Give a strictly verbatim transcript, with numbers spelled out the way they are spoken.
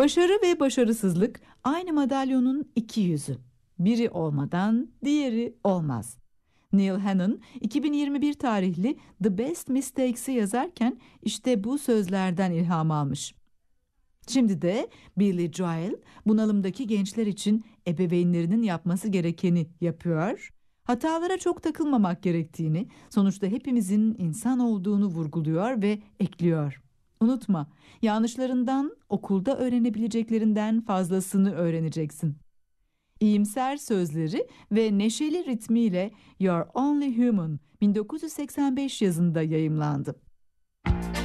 Başarı ve başarısızlık aynı madalyonun iki yüzü. Biri olmadan diğeri olmaz. Neil Hannon iki bin yirmi bir tarihli The Best Mistakes'i yazarken işte bu sözlerden ilham almış. Şimdi de Billy Joel bunalımdaki gençler için ebeveynlerinin yapması gerekeni yapıyor. Hatalara çok takılmamak gerektiğini, sonuçta hepimizin insan olduğunu vurguluyor ve ekliyor. Unutma, yanlışlarından okulda öğrenebileceklerinden fazlasını öğreneceksin. İyimser sözleri ve neşeli ritmiyle You're Only Human bin dokuz yüz seksen beş yazında yayımlandı.